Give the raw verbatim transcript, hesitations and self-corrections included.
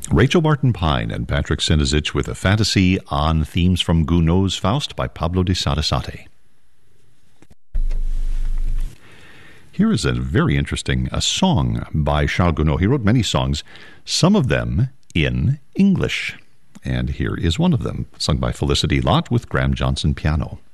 Rachel Martin Pine and Patrick Sinizich with a fantasy on themes from Gounod's Faust by Pablo de Sarasate. Here is a very interesting a song by Charles Gounod. He wrote many songs, some of them in English. And here is one of them, sung by Felicity Lott with Graham Johnson piano.